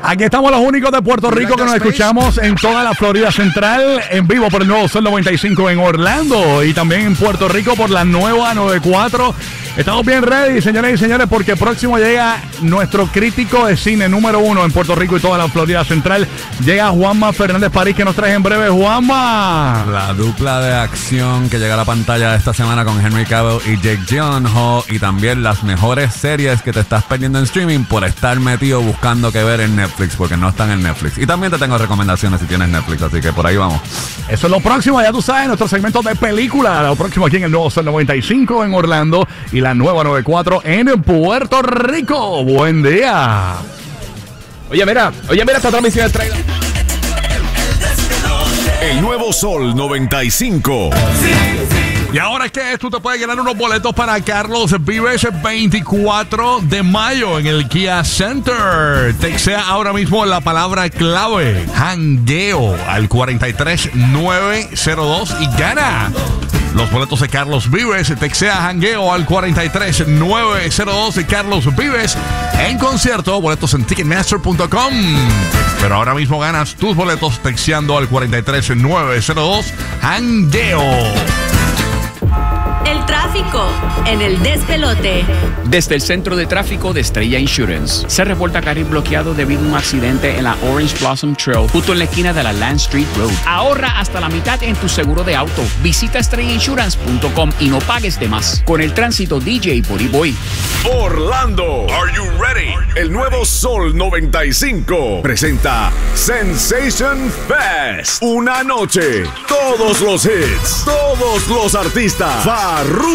Aquí estamos los únicos de Puerto Rico que nos escuchamos en toda la Florida Central, en vivo por el nuevo Sol 95 en Orlando y también en Puerto Rico por la nueva 94. Estamos bien ready, señores y señores, porque próximo llega nuestro crítico de cine número 1 en Puerto Rico y toda la Florida Central. Llega Juanma Fernández París, que nos trae en breve. Juanma. La dupla de acción que llega a la pantalla esta semana con Henry Cavill y Jake Gyllenhaal, y también las mejores series que te estás perdiendo en streaming por estar metido buscando qué ver en Netflix, porque no están en Netflix. Y también te tengo recomendaciones si tienes Netflix, así que por ahí vamos. Eso es lo próximo, ya tú sabes, nuestro segmento de película. Lo próximo aquí en el nuevo Sol 95 en Orlando y la nueva 94 en Puerto Rico. Buen día. Oye, mira esta transmisión de trailer. El nuevo Sol 95. Y ahora es que tú te puedes ganar unos boletos para Carlos Vives el 24 de mayo en el Kia Center. Textea ahora mismo la palabra clave jangueo al 43902 y gana los boletos de Carlos Vives. Textea jangueo al 43902 de Carlos Vives en concierto. Boletos en Ticketmaster.com. Pero ahora mismo ganas tus boletos texteando al 43902 jangueo. El tráfico en el despelote. Desde el centro de tráfico de Estrella Insurance, se reporta carril bloqueado debido a un accidente en la Orange Blossom Trail, justo en la esquina de la Land Street Road. Ahorra hasta la mitad en tu seguro de auto. Visita estrellainsurance.com y no pagues de más. Con el tránsito, DJ Body Boy. Orlando, are you ready? El nuevo Sol 95 presenta Sensation Fest. Una noche, todos los hits, todos los artistas.